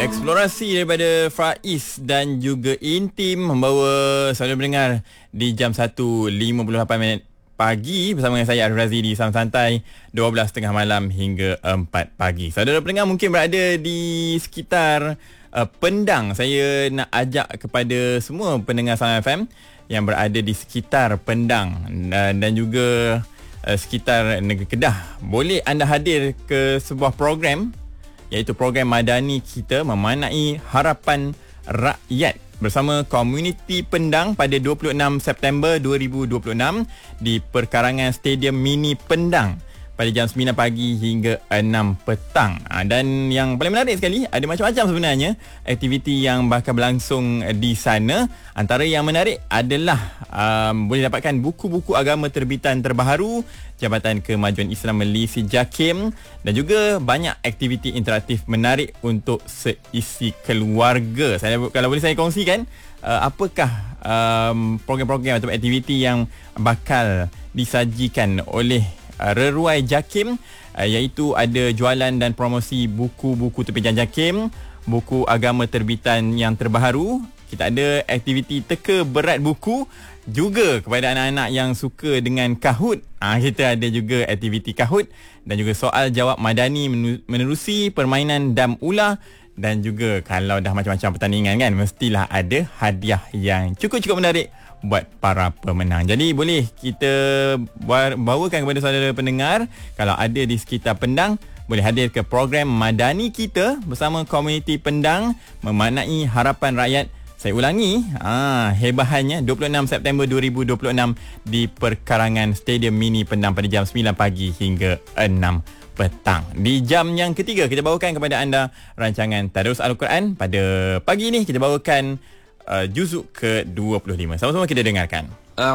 Eksplorasi daripada Faiz dan juga Intim membawa saudara pendengar di jam 1.58 pagi bersama dengan saya Arif Razi di Sam Santai 12.30 malam hingga 4 pagi. Saudara pendengar mungkin berada di sekitar Pendang. Saya nak ajak kepada semua pendengar Sam FM yang berada di sekitar Pendang dan juga sekitar negeri Kedah, boleh anda hadir ke sebuah program, iaitu program Madani Kita Memanai Harapan Rakyat bersama komuniti Pendang pada 26 September 2026 di perkarangan Stadium Mini Pendang pada jam 9 pagi hingga 6 petang. Dan yang paling menarik sekali, ada macam-macam sebenarnya aktiviti yang bakal berlangsung di sana. Antara yang menarik adalah boleh dapatkan buku-buku agama terbitan terbaru Jabatan Kemajuan Islam Malaysia JAKIM, dan juga banyak aktiviti interaktif menarik untuk seisi keluarga. Kalau boleh saya kongsikan apakah program-program atau aktiviti yang bakal disajikan oleh Reruai JAKIM, iaitu ada jualan dan promosi buku-buku terbitan JAKIM, buku agama terbitan yang terbaru. Kita ada aktiviti teka berat buku juga kepada anak-anak yang suka dengan Kahoot. Kita ada juga aktiviti Kahoot dan juga soal jawab madani menerusi permainan dam ular, dan juga kalau dah macam-macam pertandingan kan, mestilah ada hadiah yang cukup-cukup menarik buat para pemenang. Jadi boleh kita bawakan kepada saudara pendengar, kalau ada di sekitar Pendang, boleh hadir ke program Madani Kita bersama komuniti Pendang Memanai Harapan Rakyat. Saya ulangi, hebahannya 26 September 2026 di perkarangan Stadium Mini Pendang pada jam 9 pagi hingga 6 petang. Di jam yang ketiga, kita bawakan kepada anda rancangan Tadarus Al-Quran. Pada pagi ini kita bawakan juzuk ke-25. Sama-sama kita dengarkan.